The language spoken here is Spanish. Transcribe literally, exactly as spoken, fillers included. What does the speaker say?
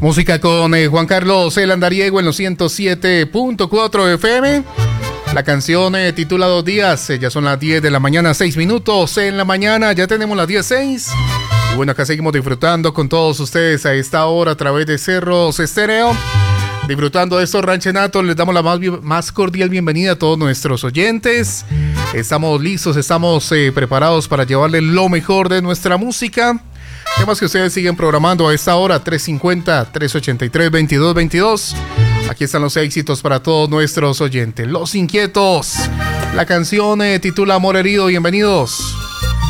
Música con eh, Juan Carlos El Andariego en los ciento siete punto cuatro F M. La canción eh, titula Dos días. Eh, ya son las diez de la mañana, seis minutos en la mañana. Ya tenemos las diez seis. Y bueno, acá seguimos disfrutando con todos ustedes a esta hora a través de Cerros Estéreo. Disfrutando de estos ranchenatos, les damos la más, más cordial bienvenida a todos nuestros oyentes. Estamos listos, estamos eh, preparados para llevarles lo mejor de nuestra música. Temas que ustedes siguen programando a esta hora, tres cincuenta, tres ochenta y tres, veintidós veintidós. Aquí están los éxitos para todos nuestros oyentes. Los Inquietos. La canción eh, titula Amor Herido. Bienvenidos.